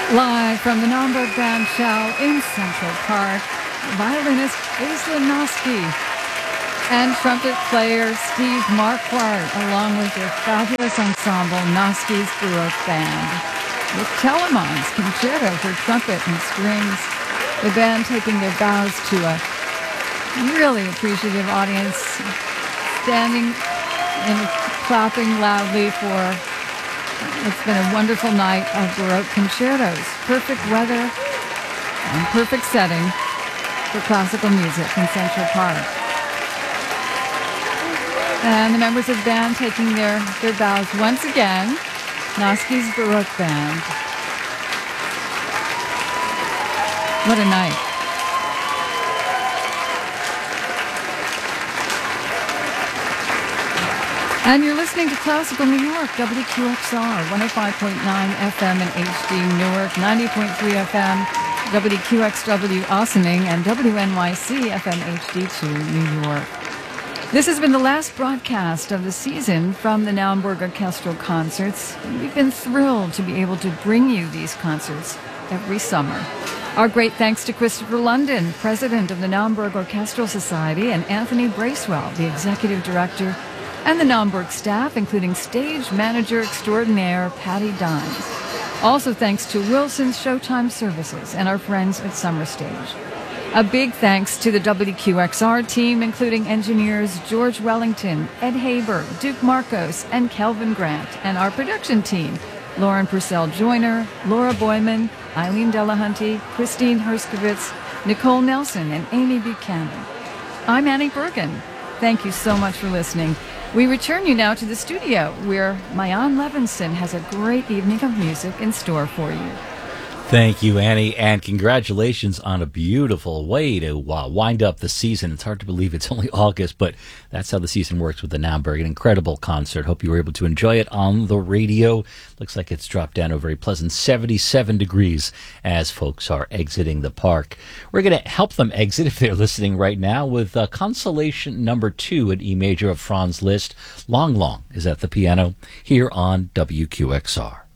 Live from the Naumburg Band Show in Central Park, violinist Asa Noske and trumpet player Steve Marquardt, along with their fabulous ensemble, Noske's Baroque Band, with Telemann's Concerto for trumpet and strings. The band taking their bows to a really appreciative audience, standing and clapping loudly for. It's been a wonderful night of Baroque concertos. Perfect weather and perfect setting for classical music in Central Park. And the members of the band taking their bows once again. Noske's Baroque Band. What a night. And you're listening to Classical New York, WQXR, 105.9 FM in HD Newark, 90.3 FM, WQXW Ossining, and WNYC FM HD2 New York. This has been the last broadcast of the season from the Naumburg Orchestral Concerts. We've been thrilled to be able to bring you these concerts every summer. Our great thanks to Christopher London, president of the Naumburg Orchestral Society, and Anthony Bracewell, the executive director, and the Naumburg staff, including stage manager extraordinaire Patty Dimes. Also thanks to Wilson's Showtime Services and our friends at Summer Stage. A big thanks to the WQXR team, including engineers George Wellington, Ed Haber, Duke Marcos, and Kelvin Grant, and our production team, Lauren Purcell Joyner, Laura Boyman, Eileen Delahunty, Christine Herskovitz, Nicole Nelson, and Amy Buchanan. I'm Annie Bergen. Thank you so much for listening. We return you now to the studio, where Mayan Levinson has a great evening of music in store for you. Thank you, Annie, and congratulations on a beautiful way to wind up the season. It's hard to believe it's only August, but that's how the season works with the Naumburg. An incredible concert. Hope you were able to enjoy it on the radio. Looks like it's dropped down to a very pleasant 77 degrees as folks are exiting the park. We're going to help them exit if they're listening right now with Consolation number 2 in E major of Franz Liszt. Long Long is at the piano here on WQXR.